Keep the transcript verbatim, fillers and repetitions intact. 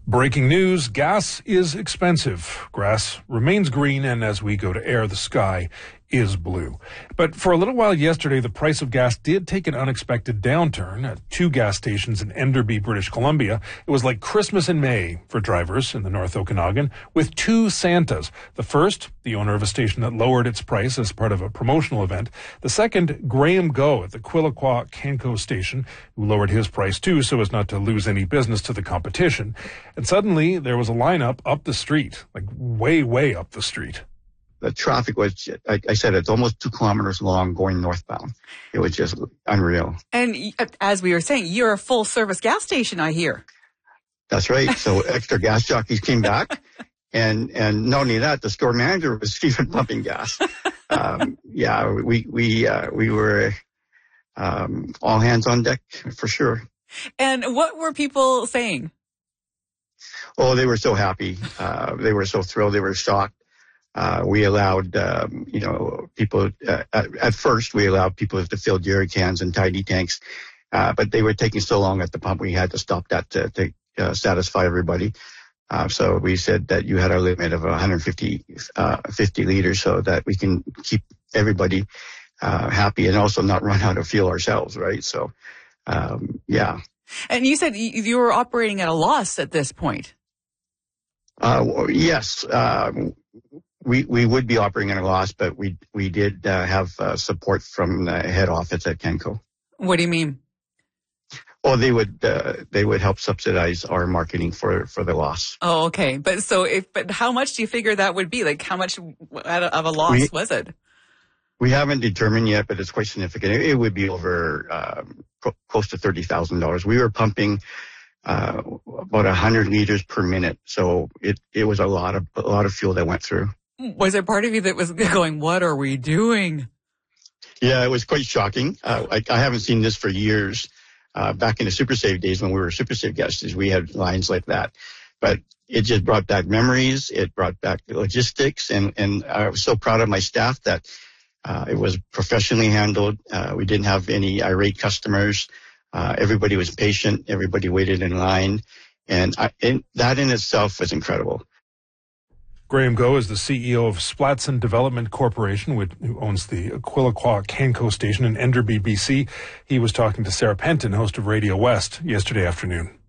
Breaking news, gas is expensive. Grass remains green, and as we go to air, the sky is blue. But for a little while yesterday, the price of gas did take an unexpected downturn at two gas stations in Enderby, British Columbia. It was like Christmas in May for drivers in the North Okanagan, with two Santas. The first, the owner of a station that lowered its price as part of a promotional event. The second, Graham Go at the Quilliqua Canco station, who lowered his price too so as not to lose any business to the competition. And suddenly there was a lineup up the street, like way, way up the street. The traffic was, like I said, it's almost two kilometers long going northbound. It was just unreal. And as we were saying, you're a full service gas station, I hear. That's right. So extra gas jockeys came back. And, and not only that, the store manager was even pumping gas. um, yeah, we, we, uh, we were, um, all hands on deck for sure. And what were people saying? Oh, they were so happy. Uh, they were so thrilled. They were shocked. Uh, we allowed, um, you know, people, uh, at, at first we allowed people to fill jerry cans and tiny tanks, uh, but they were taking so long at the pump we had to stop that to, to uh, satisfy everybody. Uh, so we said that you had a limit of one hundred fifty, uh, fifty liters so that we can keep everybody, uh, happy and also not run out of fuel ourselves, right? So, um, yeah. And you said you were operating at a loss at this point. Uh, yes, um, We we would be operating at a loss, but we we did uh, have uh, support from the head office at Canco. What do you mean? Oh, they would uh, they would help subsidize our marketing for, for the loss. Oh, okay. But so if but how much do you figure that would be? Like how much of a loss we, was it? We haven't determined yet, but it's quite significant. It, it would be over um, co- close to thirty thousand dollars. We were pumping uh, about a hundred liters per minute, so it it was a lot of a lot of fuel that went through. Was there part of you that was going, what are we doing? Yeah, it was quite shocking. Uh, I, I haven't seen this for years. Uh, back in the SuperSave days when we were SuperSave guests, we had lines like that. But it just brought back memories. It brought back logistics. And, and I was so proud of my staff that uh, it was professionally handled. Uh, we didn't have any irate customers. Uh, everybody was patient. Everybody waited in line. And, I, and that in itself was incredible. Graham Go is the C E O of Splatson Development Corporation, which, who owns the Quilliqua Canco station in Enderby, B C. He was talking to Sarah Penton, host of Radio West, yesterday afternoon.